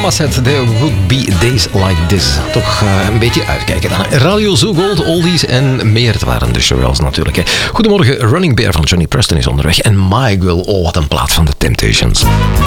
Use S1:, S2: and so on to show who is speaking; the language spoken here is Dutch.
S1: was het. There would be days like this. Toch een beetje uitkijken dan. Radio Zoo Gold, oldies en meer. Het waren de Shirelles natuurlijk. Hè. Goedemorgen, Running Bear van Johnny Preston is onderweg. En My Girl, oh wat een plaat van de Temptations.